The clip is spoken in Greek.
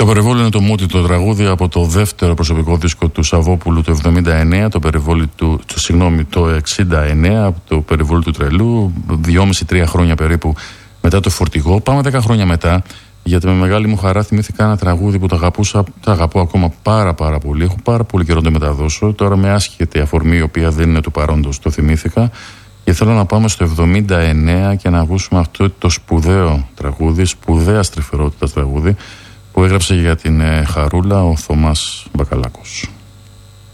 Το περιβόλι είναι το Μούτι, το τραγούδι από το δεύτερο προσωπικό δίσκο του Σαββόπουλου το 79, το 69, από το περιβόλι του Τρελού, 2,5-3 χρόνια περίπου μετά το Φορτηγό. Πάμε 10 χρόνια μετά, γιατί με μεγάλη μου χαρά θυμήθηκα ένα τραγούδι που το αγαπώ ακόμα πάρα πολύ. Έχω πάρα πολύ καιρό να το μεταδώσω. Τώρα με άσχετη αφορμή, η οποία δεν είναι του παρόντος, το θυμήθηκα. Και θέλω να πάμε στο 79 και να ακούσουμε αυτό το σπουδαίο τραγούδι, σπουδαία στριφερότητα τραγούδι, που έγραψε για την Χαρούλα ο Θωμάς Μπακαλάκος.